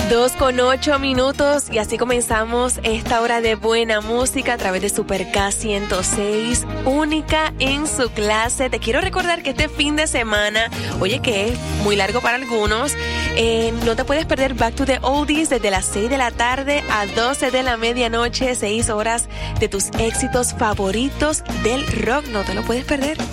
2:08 y así comenzamos esta hora de buena música a través de Super K 106, única en su clase. Te quiero recordar que este fin de semana, oye, que es muy largo para algunos, no te puedes perder Back to the Oldies desde las 6 de la tarde a 12 de la medianoche, 6 horas de tus éxitos favoritos del rock. No te lo puedes perder.